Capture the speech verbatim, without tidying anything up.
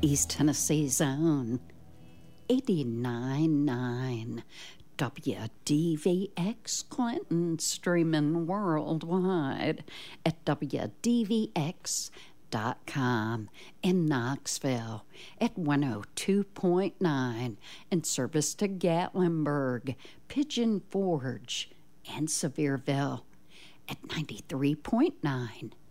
East Tennessee's own eighty-nine point nine W D V X Clinton, streaming worldwide at W D V X dot com, in Knoxville at one oh two point nine, and service to Gatlinburg, Pigeon Forge, and Sevierville at ninety-three point nine.